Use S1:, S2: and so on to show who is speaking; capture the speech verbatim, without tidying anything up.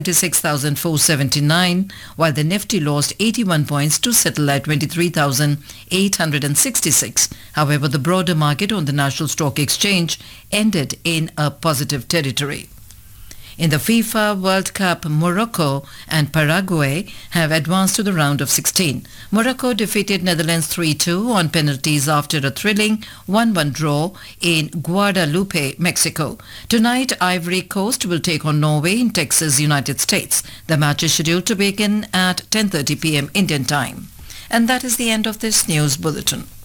S1: twenty-six thousand four hundred seventy-nine, while the Nifty lost eighty-one points to settle at twenty-three thousand eight hundred sixty-six. However, the broader market on the National Stock Exchange ended in a positive territory. In the FIFA World Cup, Morocco and Paraguay have advanced to the round of sixteen. Morocco defeated Netherlands three two on penalties after a thrilling one one draw in Guadalupe, Mexico. Tonight, Ivory Coast will take on Norway in Texas, United States. The match is scheduled to begin at ten thirty p m Indian time. And that is the end of this news bulletin.